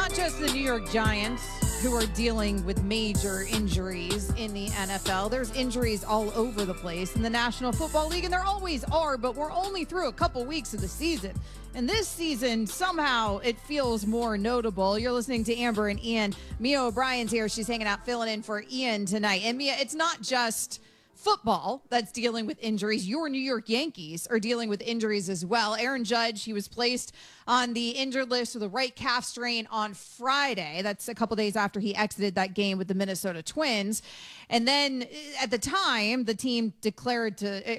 not just the New York Giants who are dealing with major injuries in the NFL. There's injuries all over the place in the National Football League, and there always are, but we're only through a couple weeks of the season. And this season, somehow, it feels more notable. You're listening to Amber and Ian. Mia O'Brien's here. She's hanging out, filling in for Ian tonight. And Mia, it's not just football that's dealing with injuries. Your New York Yankees are dealing with injuries as well. Aaron Judge, he was placed on the injured list with a right calf strain on Friday. That's a couple days after he exited that game with the Minnesota Twins. And then at the time, the team declined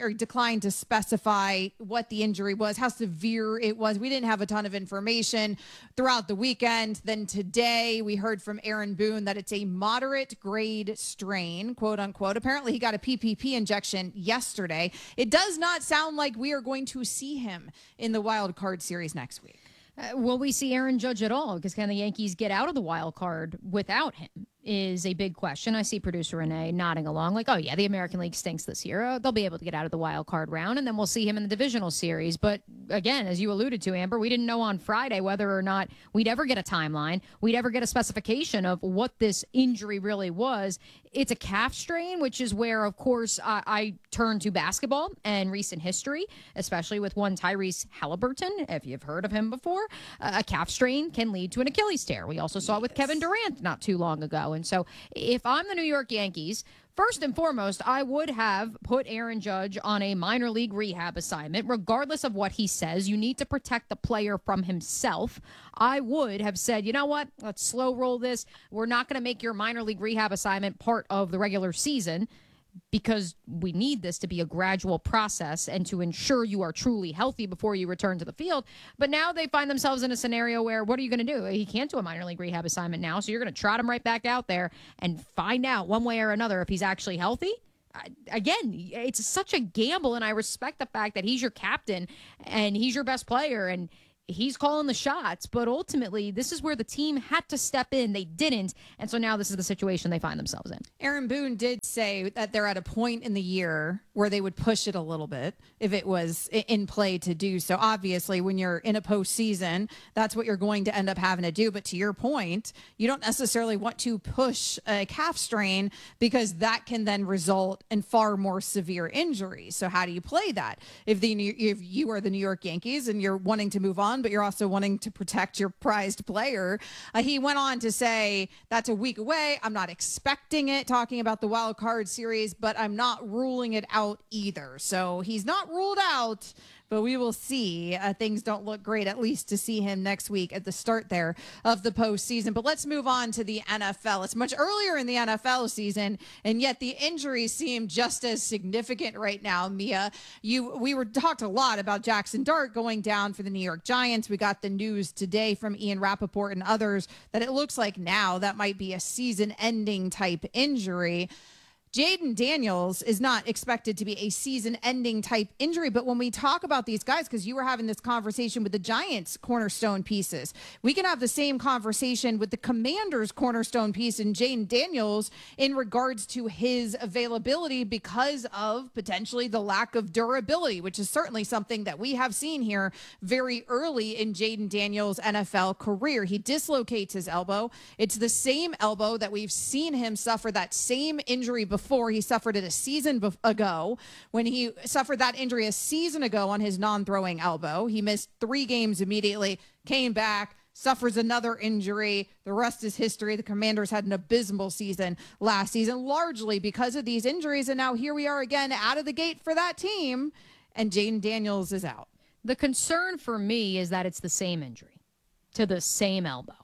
to specify what the injury was, how severe it was. We didn't have a ton of information throughout the weekend. Then today we heard from Aaron Boone that it's a moderate grade strain, quote unquote. Apparently he got a PPP injection yesterday. It does not sound like we are going to see him in the wild card series next week. Will we see Aaron Judge at all? Because can the Yankees get out of the wild card without him is a big question. I see producer Renee nodding along like, oh, yeah, the American League stinks this year. They'll be able to get out of the wild card round, and then we'll see him in the divisional series. But again, as you alluded to, Amber, we didn't know on Friday whether or not we'd ever get a timeline. We'd ever get a specification of what this injury really was. It's a calf strain, which is where, of course, I turn to basketball and recent history, especially with one Tyrese Halliburton, if you've heard of him before. A calf strain can lead to an Achilles tear. We also saw it with Kevin Durant not too long ago. And so if I'm the New York Yankees, first and foremost, I would have put Aaron Judge on a minor league rehab assignment, regardless of what he says. You need to protect the player from himself. I would have said, you know what, let's slow roll this. We're not going to make your minor league rehab assignment part of the regular season, because we need this to be a gradual process and to ensure you are truly healthy before you return to the field. But now they find themselves in a scenario where, what are you going to do? He can't do a minor league rehab assignment now, so you're going to trot him right back out there and find out one way or another if he's actually healthy. Again, it's such a gamble, and I respect the fact that he's your captain and he's your best player and he's calling the shots, but ultimately this is where the team had to step in. They didn't, and so now this is the situation they find themselves in. Aaron Boone did say that they're at a point in the year where they would push it a little bit if it was in play to do so. Obviously, when you're in a postseason, that's what you're going to end up having to do. But to your point, you don't necessarily want to push a calf strain because that can then result in far more severe injuries. So how do you play that? If you are the New York Yankees and you're wanting to move on, but you're also wanting to protect your prized player. He went on to say that's a week away. I'm not expecting it, talking about the wild card series, but I'm not ruling it out either. So he's not ruled out, but we will see. Things don't look great, at least to see him next week at the start there of the postseason. But let's move on to the NFL. It's much earlier in the NFL season, and yet the injuries seem just as significant right now, Mia. We talked a lot about Jackson Dart going down for the New York Giants. We got the news today from Ian Rappaport and others that it looks like now that might be a season-ending type injury. Jayden Daniels is not expected to be a season-ending type injury, but when we talk about these guys, because you were having this conversation with the Giants' cornerstone pieces, we can have the same conversation with the Commanders' cornerstone piece in Jayden Daniels in regards to his availability because of potentially the lack of durability, which is certainly something that we have seen here very early in Jayden Daniels' NFL career. He dislocates his elbow. It's the same elbow that we've seen him suffer that same injury before. He suffered it a season ago when he suffered that injury a season ago on his non-throwing elbow. He missed 3 games immediately, came back, suffers another injury. The rest is history. The Commanders had an abysmal season last season, largely because of these injuries. And now here we are again out of the gate for that team, and Jayden Daniels is out. The concern for me is that it's the same injury to the same elbow.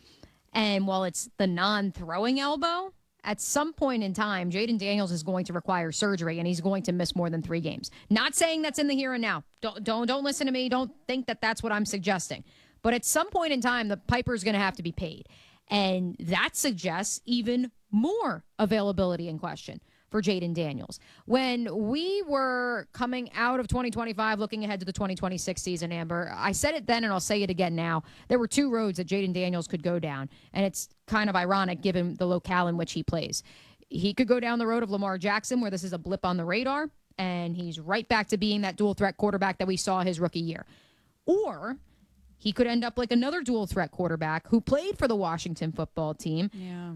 And while it's the non-throwing elbow, at some point in time, Jayden Daniels is going to require surgery, and he's going to miss more than 3 games. Not saying that's in the here and now. Don't listen to me. Don't think that that's what I'm suggesting. But at some point in time, the piper's going to have to be paid. And that suggests even more availability in question for Jayden Daniels. When we were coming out of 2025, looking ahead to the 2026 season, Amber, I said it then and I'll say it again now. There were 2 roads that Jayden Daniels could go down, and it's kind of ironic given the locale in which he plays. He could go down the road of Lamar Jackson, where this is a blip on the radar, and he's right back to being that dual threat quarterback that we saw his rookie year. Or he could end up like another dual threat quarterback who played for the Washington football team,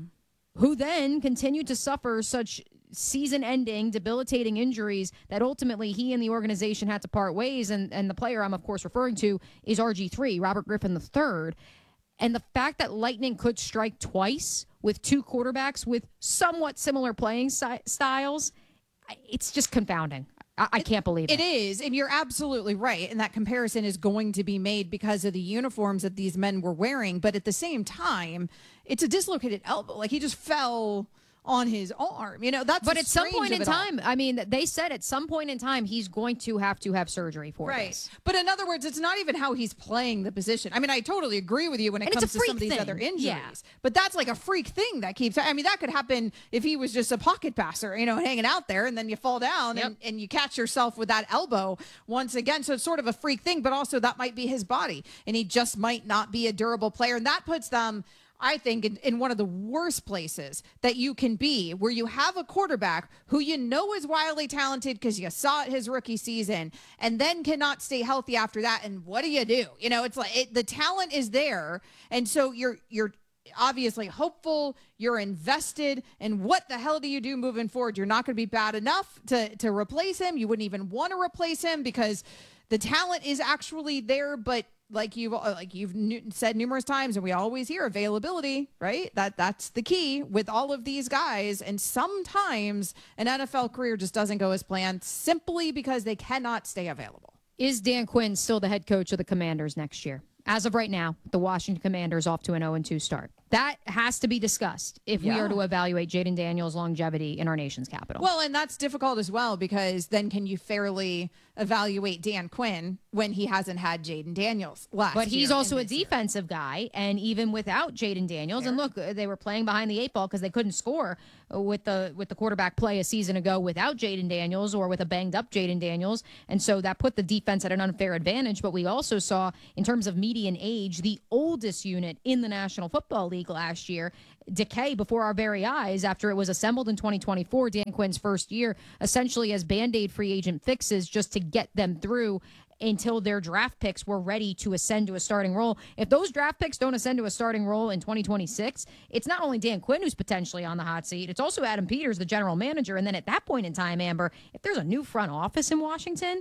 who then continued to suffer such season-ending, debilitating injuries that ultimately he and the organization had to part ways. And the player I'm, of course, referring to is RG3, Robert Griffin III. And the fact that lightning could strike twice with two quarterbacks with somewhat similar playing styles, it's just confounding. I can't believe it. It is, and you're absolutely right. And that comparison is going to be made because of the uniforms that these men were wearing. But at the same time, it's a dislocated elbow. Like, he just fell on his arm. That's but at some point in time, I mean, they said at some point in time he's going to have surgery for this. But in other words, it's not even how he's playing the position. I mean, I totally agree with you when it comes to some of these other injuries. Yeah. But that's like a freak thing that keeps. I mean, that could happen if he was just a pocket passer, hanging out there, and then you fall down and you catch yourself with that elbow once again. So it's sort of a freak thing, but also that might be his body, and he just might not be a durable player, and that puts them, I think, in one of the worst places that you can be, where you have a quarterback who is wildly talented because you saw it his rookie season, and then cannot stay healthy after that. And what do? It's like the talent is there, and so you're obviously hopeful, you're invested, and what the hell do you do moving forward? You're not going to be bad enough to replace him. You wouldn't even want to replace him because the talent is actually there, but like you've said numerous times, and we always hear availability, right? That's the key with all of these guys. And sometimes an NFL career just doesn't go as planned simply because they cannot stay available. Is Dan Quinn still the head coach of the Commanders next year? As of right now, the Washington Commanders off to an 0-2 start. That has to be discussed if we are to evaluate Jayden Daniels' longevity in our nation's capital. Well, and that's difficult as well, because then can you fairly evaluate Dan Quinn when he hasn't had Jayden Daniels last year? But he's also a defensive guy, and even without Jayden Daniels, and look, they were playing behind the eight ball because they couldn't score with the quarterback play a season ago without Jayden Daniels or with a banged-up Jayden Daniels, and so that put the defense at an unfair advantage. But we also saw, in terms of median age, the oldest unit in the National Football League last year decay before our very eyes after it was assembled in 2024, Dan Quinn's first year, essentially as Band-Aid free agent fixes just to get them through until their draft picks were ready to ascend to a starting role. If those draft picks don't ascend to a starting role in 2026, it's not only Dan Quinn who's potentially on the hot seat, it's also Adam Peters, the general manager. And then at that point in time, Amber, if there's a new front office in Washington,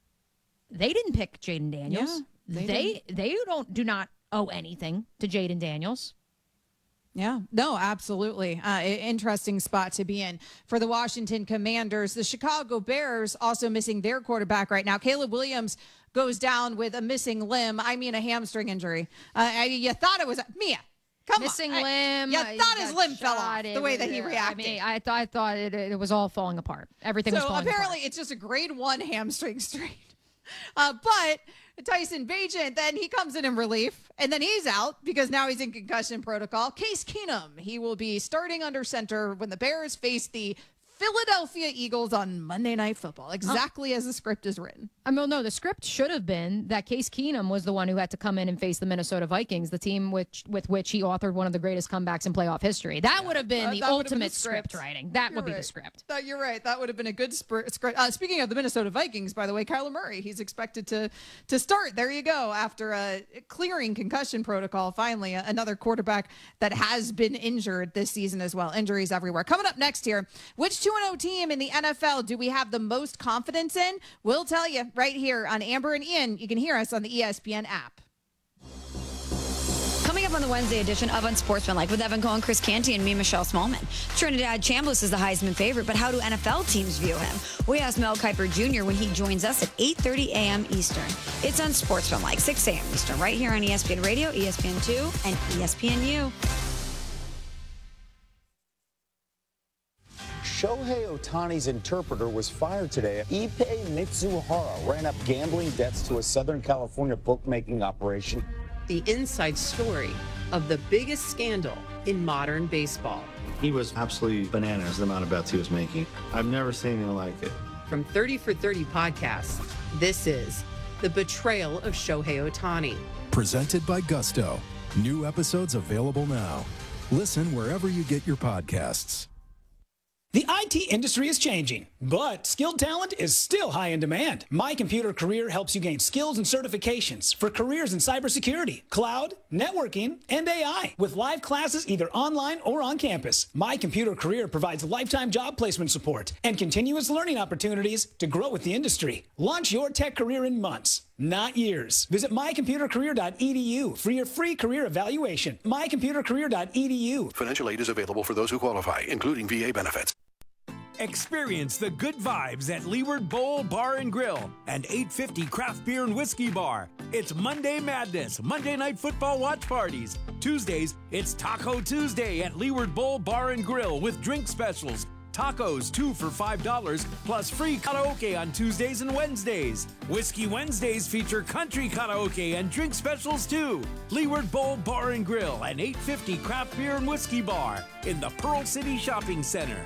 they didn't pick Jayden Daniels. Yeah, they do not owe anything to Jayden Daniels. Yeah, no, absolutely. Interesting spot to be in for the Washington Commanders. The Chicago Bears also missing their quarterback right now. Caleb Williams goes down with a missing limb. I mean, a hamstring injury. You thought it was Mia. Come missing on. limb. You thought his limb fell off the way that he reacted. I mean, I thought it was all falling apart. Everything was falling apart. So apparently it's just a grade 1 hamstring strain. But Tyson Bagent, then he comes in relief, and then he's out because now he's in concussion protocol. Case Keenum, he will be starting under center when the Bears face the Philadelphia Eagles on Monday Night Football, exactly as the script is written. I mean, no, the script should have been that Case Keenum was the one who had to come in and face the Minnesota Vikings, the team with which he authored one of the greatest comebacks in playoff history. That would have been the ultimate script writing. That would be the script. You're right. That would have been a good script. Speaking of the Minnesota Vikings, by the way, Kyler Murray, he's expected to start. There you go. After clearing concussion protocol, finally, another quarterback that has been injured this season as well. Injuries everywhere. Coming up next here, which 2-0 team in the NFL do we have the most confidence in? We'll tell you right here on Amber and Ian. You can hear us on the ESPN app. Coming up on the Wednesday edition of Unsportsmanlike with Evan Cohen, Chris Canty, and me, Michelle Smallman. Trinidad Chambliss is the Heisman favorite, but how do NFL teams view him? We asked Mel Kiper Jr. when he joins us at 8:30 a.m. Eastern. It's Unsportsmanlike, 6 a.m. Eastern, right here on ESPN Radio, ESPN2, and ESPNU. Shohei Ohtani's interpreter was fired today. Ippei Mitsuhara ran up gambling debts to a Southern California bookmaking operation. The inside story of the biggest scandal in modern baseball. He was absolutely bananas, the amount of bets he was making. I've never seen anything like it. From 30 for 30 podcasts, this is The Betrayal of Shohei Ohtani. Presented by Gusto. New episodes available now. Listen wherever you get your podcasts. The IT industry is changing, but skilled talent is still high in demand. My Computer Career helps you gain skills and certifications for careers in cybersecurity, cloud, networking, and AI, with live classes either online or on campus. My Computer Career provides lifetime job placement support and continuous learning opportunities to grow with the industry. Launch your tech career in months, not years. Visit mycomputercareer.edu for your free career evaluation. mycomputercareer.edu. Financial aid is available for those who qualify, including VA benefits. Experience the good vibes at Leeward Bowl Bar and Grill and 850 Craft Beer and Whiskey Bar. It's Monday Madness, Monday Night Football watch parties. Tuesdays, it's Taco Tuesday at Leeward Bowl Bar and Grill with drink specials. Tacos, 2 for $5, plus free karaoke on Tuesdays and Wednesdays. Whiskey Wednesdays feature country karaoke and drink specials too. Leeward Bowl Bar and Grill and 850 Craft Beer and Whiskey Bar in the Pearl City Shopping Center.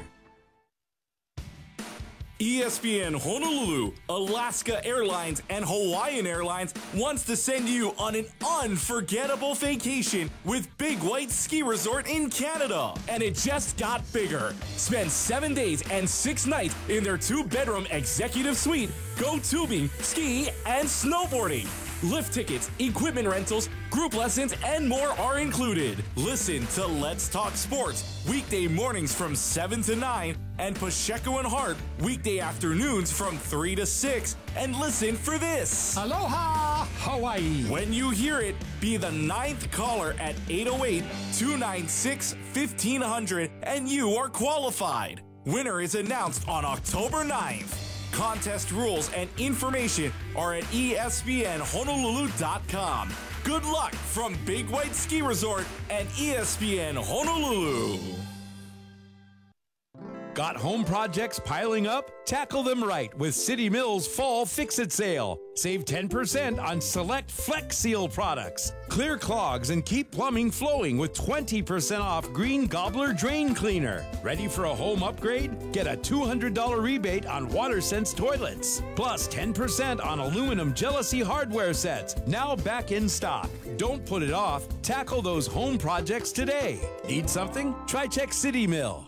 ESPN Honolulu, Alaska Airlines, and Hawaiian Airlines wants to send you on an unforgettable vacation with Big White Ski Resort in Canada. And it just got bigger. Spend 7 days and 6 nights in their 2-bedroom executive suite. Go tubing, ski, and snowboarding. Lift tickets, equipment rentals, group lessons, and more are included. Listen to Let's Talk Sports weekday mornings from 7 to 9 and Pacheco and Hart weekday afternoons from 3 to 6. And listen for this. Aloha, Hawaii. When you hear it, be the 9th caller at 808-296-1500 and you are qualified. Winner is announced on October 9th. Contest rules and information are at espnhonolulu.com. Good luck from Big White Ski Resort and ESPN Honolulu. Got home projects piling up? Tackle them right with City Mills Fall Fix-It Sale. Save 10% on select Flex Seal products. Clear clogs and keep plumbing flowing with 20% off Green Gobbler Drain Cleaner. Ready for a home upgrade? Get a $200 rebate on WaterSense toilets. Plus 10% on aluminum Jealousy hardware sets. Now back in stock. Don't put it off. Tackle those home projects today. Need something? Try check City Mill.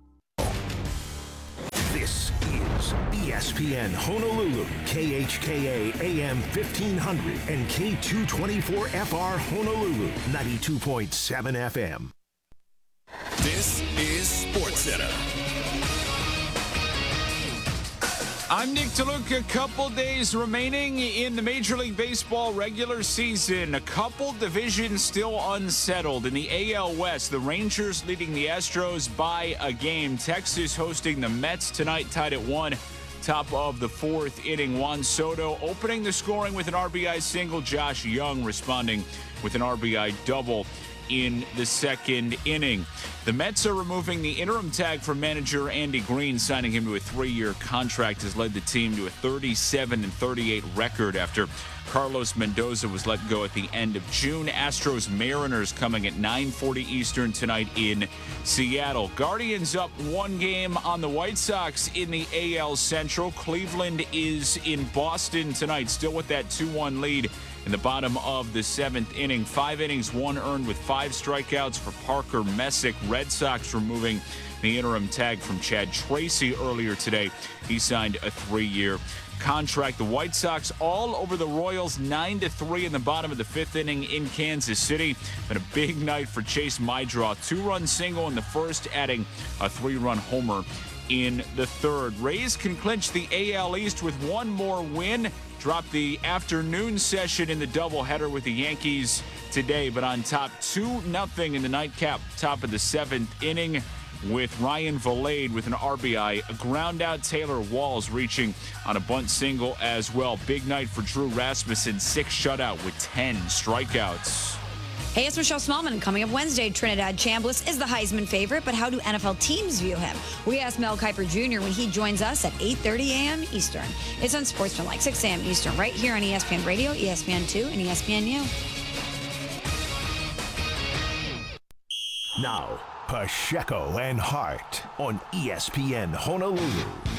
This is ESPN Honolulu, KHKA AM 1500 and K224FR Honolulu, 92.7 FM. This is SportsCenter. I'm Nick DeLuca. A couple days remaining in the Major League Baseball regular season. A couple divisions still unsettled. In the AL West, the Rangers leading the Astros by a game. Texas hosting the Mets tonight, tied at 1. Top of the 4th inning, Juan Soto opening the scoring with an RBI single. Josh Young responding with an RBI double in the 2nd inning. The Mets are removing the interim tag from manager Andy Green. Signing him to a 3-year contract has led the team to a 37-38 record after Carlos Mendoza was let go at the end of June. Astros Mariners coming at 9:40 Eastern tonight in Seattle. Guardians up 1 game on the White Sox in the AL Central. Cleveland is in Boston tonight, still with that 2-1 lead in the bottom of the 7th inning. 5 innings, 1 earned with 5 strikeouts for Parker Messick. Red Sox removing the interim tag from Chad Tracy earlier today. He signed a 3-year contract. The White Sox all over the Royals, 9-3 in the bottom of the 5th inning in Kansas City. Been a big night for Chase Mydraw. 2-run single in the 1st, adding a 3-run homer in the 3rd. Rays can clinch the AL East with 1 more win. Drop the afternoon session in the doubleheader with the Yankees today, but on top 2-0 in the nightcap, top of the 7th inning with Ryan Valade with an RBI. A ground out, Taylor Walls reaching on a bunt single as well. Big night for Drew Rasmussen, 6 shutout with 10 strikeouts. Hey, it's Michelle Smallman. Coming up Wednesday, Trinidad Chambliss is the Heisman favorite, but how do NFL teams view him? We asked Mel Kiper Jr. when he joins us at 8:30 a.m. Eastern. It's on Sportsman, 6 a.m. Eastern, right here on ESPN Radio, ESPN2, and ESPNU. Now, Pacheco and Hart on ESPN Honolulu.